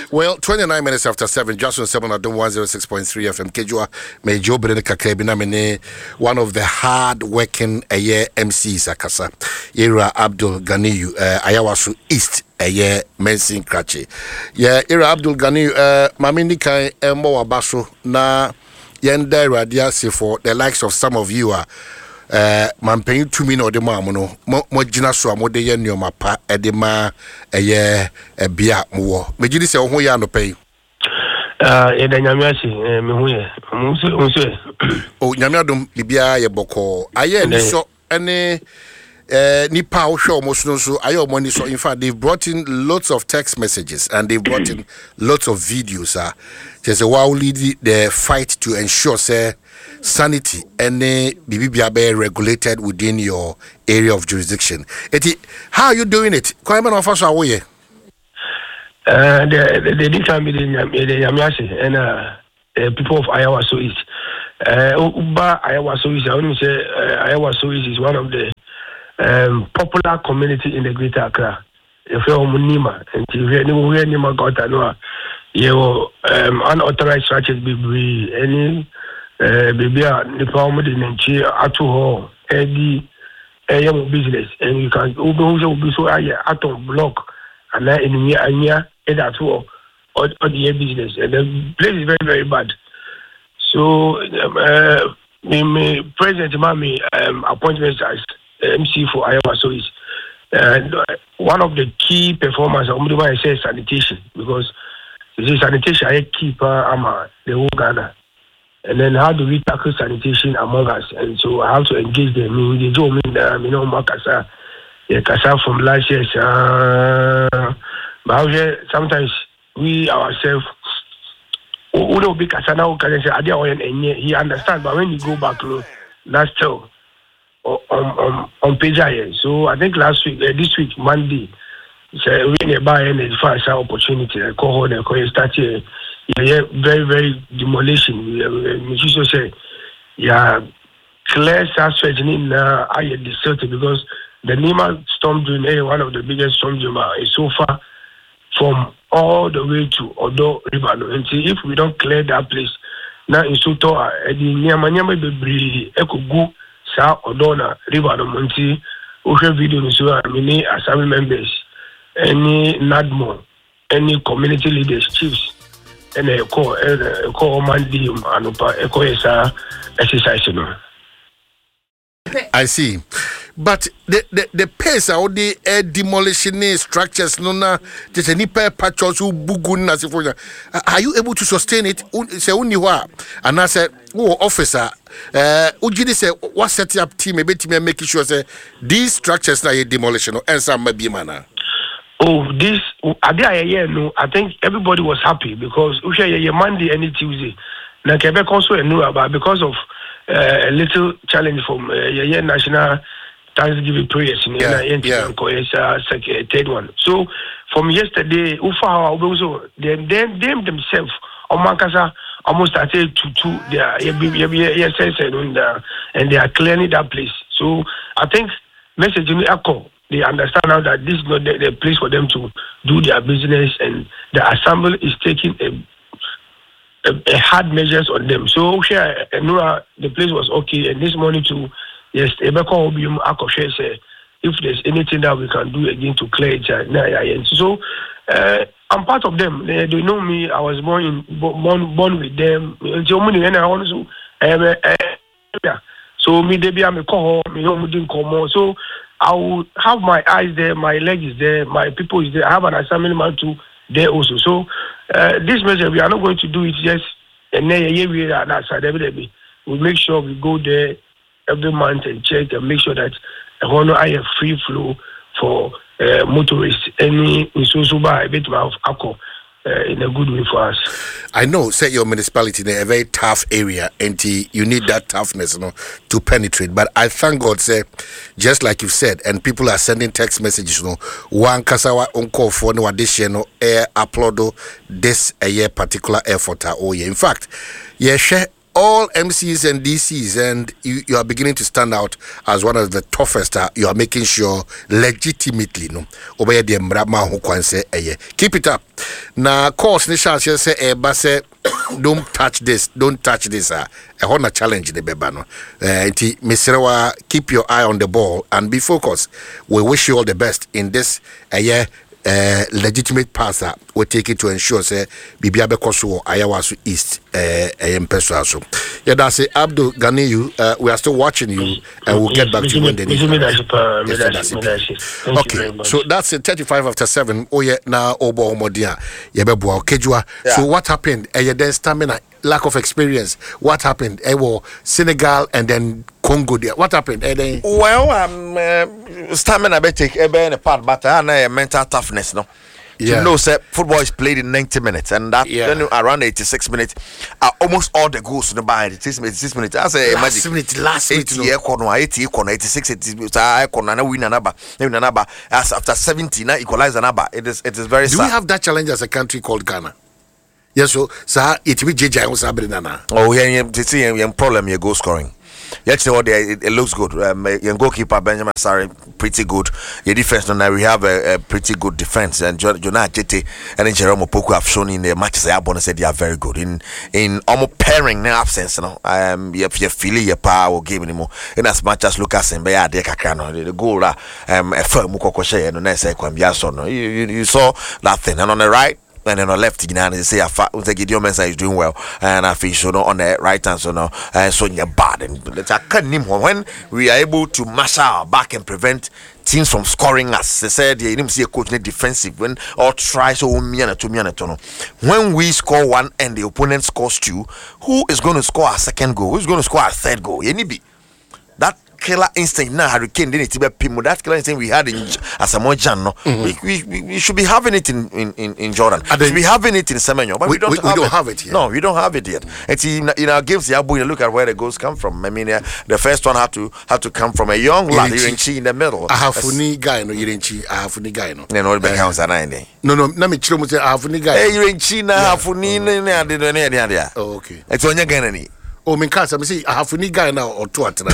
Well, 29 minutes after 7, Johnson 7 at 106.3 FM. Kejua, may Joe Berenica Krebinamine, one of the hard working MCs Akasa, Ira Abdul Ganiyu, Ayawasu East, Mensin Krachi. Yeah, Ira Abdul Ganiyu, Maminikai, Mo Abaso, na Yenda Radia, for the likes of some of you are. Man paying 2 million or the mamono, more ginaso, more de yen your mapa, edema, a year, a beer more. Majidi say, oh, ya no pay. Yamiasi, oh, Yamiadum, Libya, ye boko. I so any Nipa show most so I money. So in fact, they've brought in lots of text messages and they've brought in lots of videos. There's a while the fight to ensure, say, sanity and BBBA regulated within your area of jurisdiction. How are you doing it? Kwame officer away. They did come in Yamiasi and people of Iowa so East. Iowa so East, I only say Iowa so East is one of the popular community in the Greater Accra. If you're Munima and you hear Nima got you unauthorized structures be any baby the problem in Nigeria at all any business and you can also be so out of block and then in year at all or the business and the place is very, very bad. So President Mami appointments as MC for Iowa so is one of the key performers of Muduma is sanitation because sanitation I keep the whole Ghana. And then how do we tackle sanitation among us? And so I have to engage them. They do Makasa, Kasa from last year. But sometimes we ourselves, we don't be Kasa now. He understands, but when you go back, that's still on page. So I think last week, this week, Monday, so we buy any fast opportunity. I call her, start here. Yeah, very, very demolition. Michiso say, yeah, clear suspect in I deserted because the Nima storm drain, one of the biggest storm drain is so far from all the way to Odo River. And see, if we don't clear that place, now in Soto, the Nyamanyama be Ekugu, Sa Odona River, Monty, Ocean video, so I mean, assembly members, any NADMO, any community leaders, chiefs. And a call Mandy and exercise. I see. But the pace of the demolition structures, no, just any pair patches who bugun as if are you able to sustain it? Say only what? And I said, oh, officer, Ujidi say, what set up team, a bit me making sure say these structures are demolition and some may be manner. Oh, this I think everybody was happy because we share Monday and Tuesday. Now Quebec also knew about because of a little challenge from national Thanksgiving prayers in the third one. So from yesterday, Ufa them themselves on Mankasa almost started to their and they are clearing that place. So I think message in the they understand now that this is not the place for them to do their business, and the assembly is taking a hard measures on them. So the place was okay, and this morning too, yes, if there's anything that we can do again to clear it. So I'm part of them. They know me. I was born with them. So me they be I'm a call me didn't come. So I will have my eyes there, my leg is there, my people is there. I have an assembly man too there also. So this measure we are not going to do it just and then we'll make sure we go there every month and check and make sure that I have free flow for motorists. Any Susuba a bit of alcohol in a good way for us. I know, say your municipality in a very tough area, and you need that toughness, to penetrate. But I thank God, say, just like you said, and people are sending text messages, one kasawa unko for no addition, air upload this a year particular effort. In fact, share all MCs and DCs, and you are beginning to stand out as one of the toughest. You are making sure legitimately, obey the mrama who can say, keep it up. na course ni chance say e ba say don't touch this a honor challenge the beba no nti mesrewa keep your eye on the ball and be focused. We wish you all the best in this legitimate path that we take it to ensure say bibia bekoso ayawasu east empeso so yeah that's it. Abdul Ganiyu, we are still watching you and we'll get back to you when they need. Okay, so that's it. 35 after 7. Oh yeah, now obo homodia yebeboa Kejua. So what happened? Then stamina, lack of experience. What happened? Senegal and then Congo there. What happened? Well, stamina be take in a part, but mental toughness, no. You know, say football is played in 90 minutes, and that then around 86 minutes, almost all the goals in the bar 86 minutes. I say last minute, 86, win another. As after 70, now equalize another. It is very sad. Do we have that challenge as a country called Ghana? Yes, so it will be JJ Sabrinana. Oh, yeah, problem, your goal scoring. It looks good. Your goalkeeper Benjamin Sarri pretty good. Your defense now we have a pretty good defense, and Jonah Jete and Jerome Opoku have shown in the matches I have said they are very good in almost pairing no absence. You feel your power game anymore. In as much as Lucas and Beya de Kakano, the goal you saw that thing, and on the right. And then on the left, they say Gideon Mensah is doing well, and I feel so on the right hand, so now so you're bad. And when we are able to mash our back and prevent teams from scoring us, they said you didn't see a coach defensive when or try so when we score one and the opponent scores two, who is going to score a second goal? Who's going to score a third goal? That killer instinct now Hurricane didn't people that killer instinct we had in Asamoah Gyan we should be having it in Jordan. We should be having it in Semenyo, but we don't have it yet. No, we don't have it yet. It's in our games. Look at where the goals come from. I mean, the first one had to come from a young lad in the middle. Ahafuni guy no Ahafuni guy no. No, be counts are nine. No, na me chiro mo say Ahafuni guy. Irenchi na Ahafuni ne. Oh, okay. It's on your Ganani. Oh, me say Ahafuni guy now or two at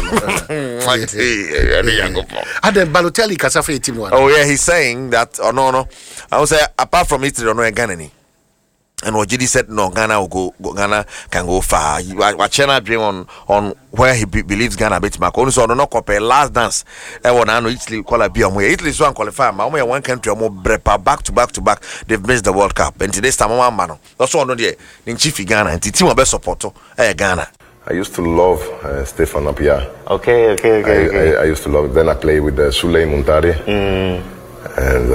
Adam Balotelli Kasafe team one. Oh yeah, he's saying that. Oh no. I would say apart from Italy, no Ghana. And what JD said, no, Ghana will go. Ghana can go far. Wachena dream on where he believes Ghana beats Mark. Only so no compare last dance. I know Italy call a beer. Italy is one qualifier. My one country more back to back. They've missed the World Cup. And today's time, man. That's all. No, there. In Chief Ghana and the team of best support. Ghana. I used to love Stefan Apia. Okay. I used to love it. Then I played with Souley Muntari. And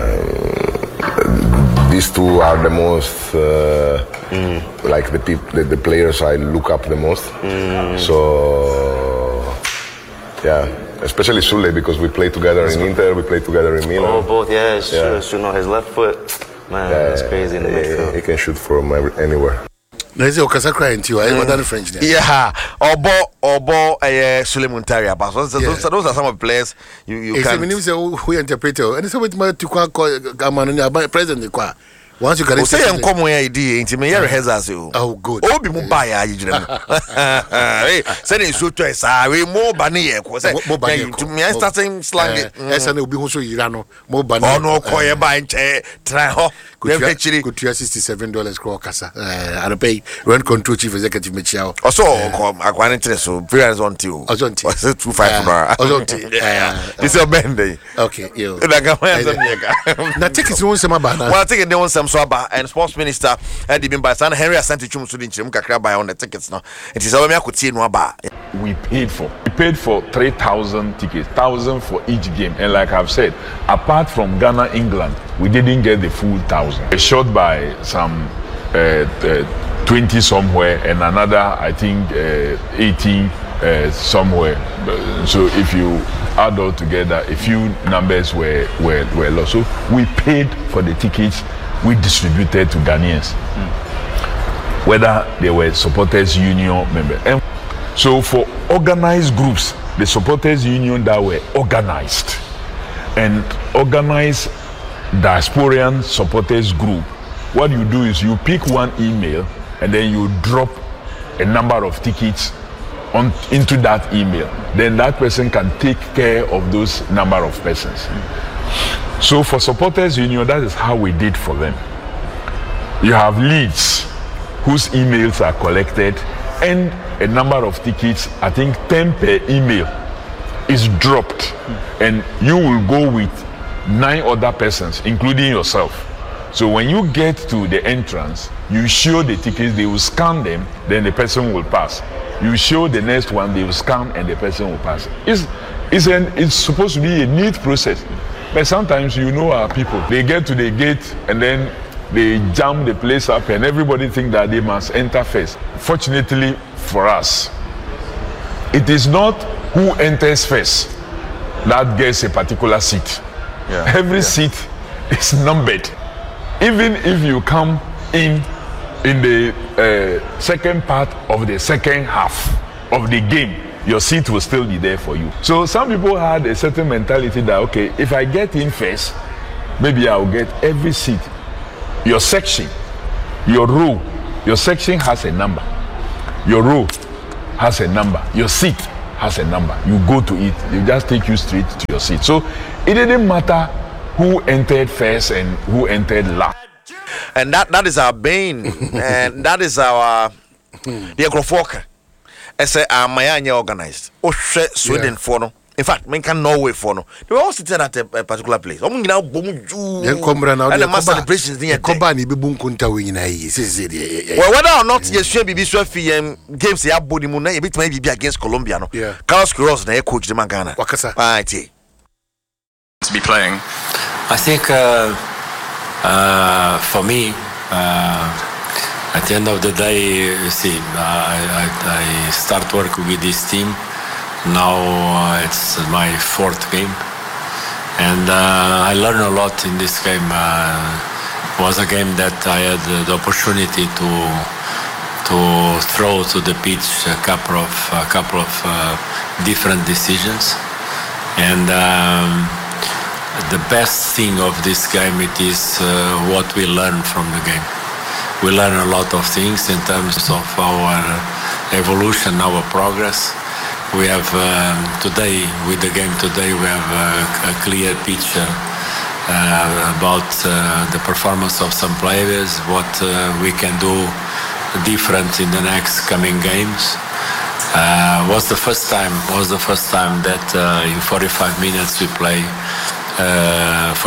these two are the most, like the players I look up the most. So, yeah, especially Souley because we played together in Inter, we played together in Milan. Oh, both, yeah, it's true. You know, his left foot, man, that's crazy in the midfield. He can shoot from anywhere. There's a crying to you. What are the French there? Yeah, Obo, Souley Muntari. Those are some of the players you can. Who interpreter? And so with my to call president. Once you can say, come where idea, intimate has you. Oh, good. Oh, be more buy. Hey, sending so twice. We more bunny. To me, I starting slang. Yes, and it will be also Irano. More bunny. Oh, no, call buy try. Could you $67 call Casa and pay rent control chief executive Michelle? Also, I want to so freelance on you. I was on 2.5. It's a band. Okay, you. Now take it to some about. Well, take it down some swaba and sports minister and even by San Henry Asante Chum Sudin Chimka buy on the tickets now. It is all me I could see no bar. We paid for 3,000 tickets, 1,000 for each game. And like I've said, apart from Ghana, England, we didn't get the full 1,000. Shot by some 20 somewhere and another, I think, 18 somewhere. So if you add all together, a few numbers were lost. So we paid for the tickets we distributed to Ghanaians, whether they were supporters union members. And so for organized groups, the supporters union that were organized and organized diasporan supporters group, what you do is you pick one email and then you drop a number of tickets into that email. Then that person can take care of those number of persons. So for supporters union, that is how we did for them. You have leads whose emails are collected, and a number of tickets, I think 10 per email, is dropped, and you will go with 9 other persons, including yourself. So when you get to the entrance, you show the tickets, they will scan them, then the person will pass. You show the next one, they will scan, and the person will pass. It's supposed to be a neat process. But sometimes our people, they get to the gate and then they jam the place up and everybody think that they must enter first. Fortunately for us, it is not who enters first that gets a particular seat. Every seat is numbered. Even if you come in the second part of the second half of the game, your seat will still be there for you. So some people had a certain mentality that, okay, if I get in first, maybe I'll get every seat. Your section, your row, your section has a number. Your row has a number. Your seat has a number. You go to it, they just take you straight to your seat. So it didn't matter who entered first and who entered last. And that is our bane. And that is our the Agrofoka. I say Mayanya organized. Sweden for no. In fact, men can Norway for no. They were all sitting at a particular place. And the mass celebrations near Kobani Bibunkunta win. Well, whether or not yes, should be games ya body moon, a bit maybe against Colombia. No, Carlos Quiroz, the coach the Magana. Wakasa. To be playing, I think for me, at the end of the day, you see, I start working with this team. Now it's my 4th game, and I learned a lot in this game. It was a game that I had the opportunity to throw to the pitch a couple of different decisions, and the best thing of this game it is what we learn from the game. We learn a lot of things in terms of our evolution, our progress. We have today, with the game today, we have a clear picture about the performance of some players, what we can do different in the next coming games. Was the first time that in 45 minutes we play for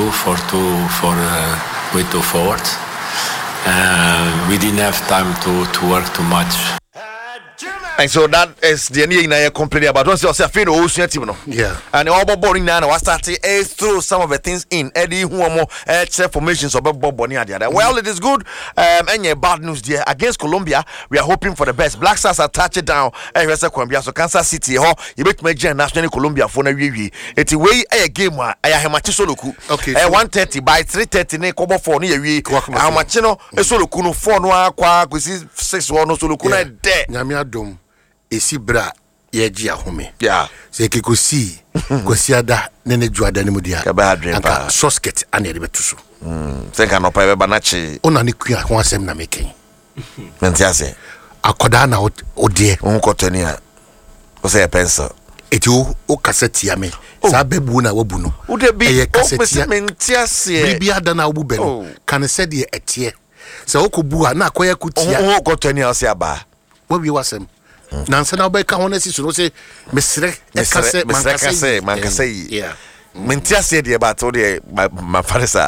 4-2 with 2 forwards. We didn't have time to work too much. And so that is the end I complain about. Once you say ocean team, and all boring now, I started throw some of the things in Eddie Huomo, check formations of Bob Bonnie. Well, it is good. And bad news there against Colombia. We are hoping for the best. Black Stars are touching down. And Colombia, so Kansas City, you make major national Colombia for a it's a way a game. I have much soloku. Okay, 1:30 by 3:30. Ne kobo for near we. How much no? A soloku no 4 no qua 6 1 no soloku na de. Nyamia dom. Esi bra yeji ahome se keko si kwasiada nene juada ne mudia aka sosket ane de betuso se ka no pa be banachi ona ne kua ho asem na meken mentiase akoda na odie unkotani a o se pensa eti o kaseti ya me sa bebu na wabu no o de bi kaseti mentiase bibi ada na obu be no kan se de etie se okobu a na akoya kutia unkotani a se aba wabi wasem Nansa na be ka ho na si so say mesre mankase yeah mentia say de ba to de my farisa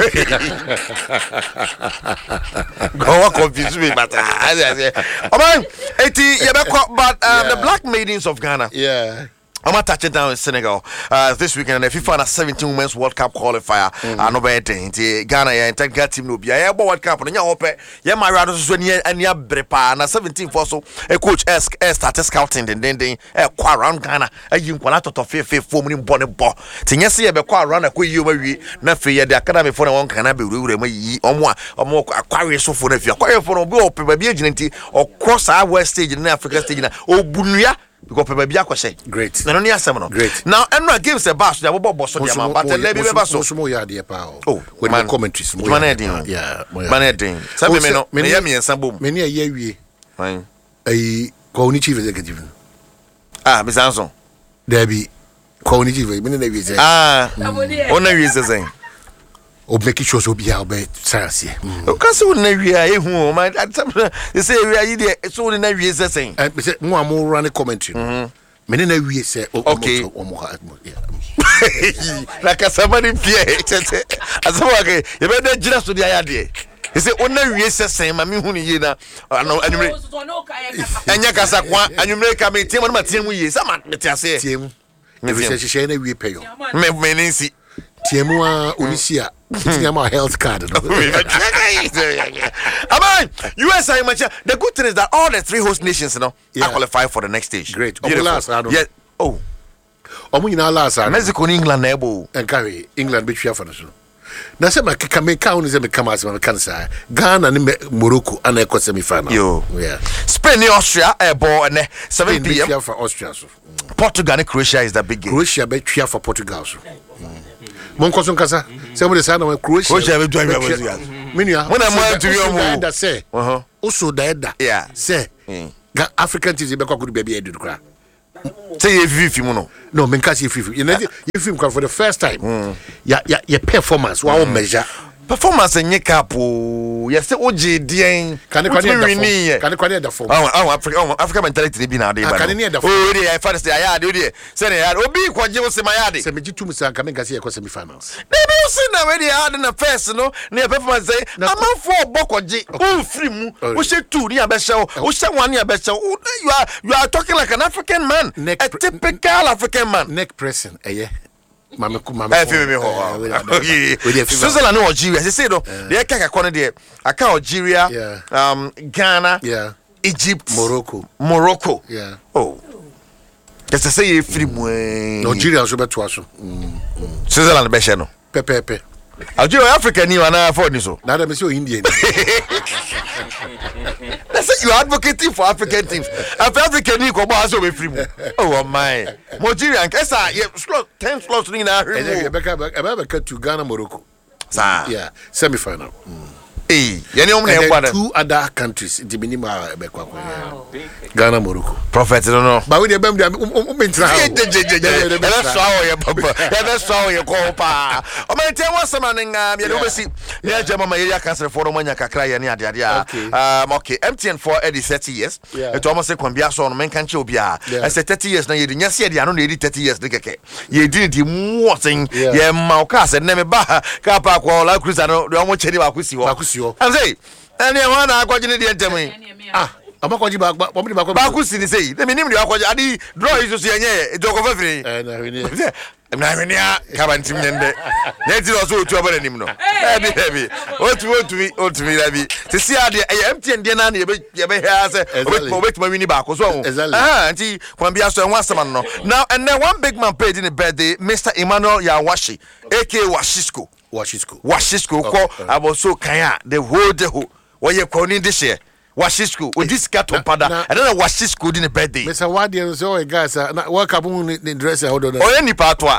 go confuse me but man eti ye be but the Black Maidens of Ghana I'm going to touch it down in Senegal this weekend. The FIFA Under-17 Women's World Cup qualifier. No better. Ghana, your entire team will be a World Cup. And you're my and you're prepared. And 17 for so a coach started scouting and then around Ghana. You want to fear 4 million bonnet ball. Tinyasi, a quite run a quick you may not fear the academy for one can be rude or more acquire so for if you acquire for a bill, probably agility or cross our west stage in Africa stage. Oh, Bunya. Because baby say great. No near seminal. Great. Now Enra gives a bash that boss on the but let me basso. Oh, when my commentaries. Yeah, Manedin. Sabino, many and Sambum. Many a year we a Kony chief executive. Miss Anson. There be Kony chief, many navies. Only is the same. o make sure so be be sarasi because we na wi ehu man they say we are there so we na wi say and say mo am run commentary me na wi say okay like somebody fear asama ke you better jira so dia there he say ona wi say ma me hu ni ye na anumre enya kasa kwa anumre ka me tiam na tiam ye sama metiase tiam me say na wi peyo me ninsi tiam a onisia tiam a health card no amen USA match the good thing is that all the 3 host nations are qualified for the next stage. Great. Yeah. Oh omunyina last Mexico and England na ebo encarry England be twa for no so na se makeka me ka oni se me kama se me kan sa Ghana ni Morocco ana e ko semi final yeah Spain and Austria ball and 7 p.m. for Austria so Portugal and Croatia is the big game. Croatia be twa for Portugal so mon ko son kasa se mo de sa na Croatia be twa minua when am to you that say also da yeah say African teams be kwa kudu baby edu kra say you film no men catch you film for the first time your performance wa measure performance enye cap o yes oje dien can kwani da form Africa mentality be na dey ba o dey first day ya dey say na ya obi kwaje wo se ma ya dey say meji tum san kamen gase e semi finals dey be say na we dey hard na first no na performance say amanfo obokwaje o free mu o she two ni abesha o she one ni abesha you are talking like an African man, a typical African man. Neck pressing mama Switzerland or Algeria. They say no. They can't corner there. I can't Algeria. Ghana. Egypt. Morocco. Yeah. Oh. Just to say free mu. Algeria so beto aso. Switzerland be share no. Pepe. Algeria Africa ni wana afford ni so. Na dem say Indian. That's it, you are advocating for African teams. After African ni ko ba so be free mu. Oh my. Algeria nkesa 10 slots ni na hwe. Ebeka to Ghana Morocco. Yeah, semi final. Two other countries in the minimum Ghana Morocco. Prophet don't know. But we dem that's how you call pa. O me tell one some you know see. Yeah, German area cancer for Romania kakra ya ni adia. Okay, MTN for 30 years. It almost say kwambia so no men kan che obia. I say 30 years na ye nya se dia no na 30 years de keke. Ye di mo thing ye ma o ka se na me ba ka pa kwa la cruiser no de omo chedi ba kwisi ho. I'm say any one akwaji de ntem amakwaji ba kwisi ni say me nim de akwaji adi draw iso so yenye e joko fafiri na hwini na hwini ka ba ntim nyende na ti no so otu abana nim no heavy otu mi rabi se si ade MTN de na ye be ha se obetuma wini ba ko so anti kwambia so enwa asema no now and then one big man paid in the birthday Mr. Emmanuel Yawashi aka Washisco ko aboso kanya the whole day we kwoni this year Washisco with this cat on pada and then Washisco in the birthday Mr. Wadi so guys na welcome ni dress hold on oyeni patwa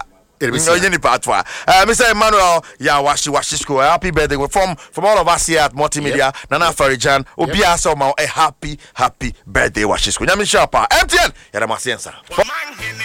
Mr. Emmanuel Washisco happy birthday from all of us here at Multimedia Nana Farijan obia so ma a happy birthday Washisco nyame sharpa MTN ya da masiensa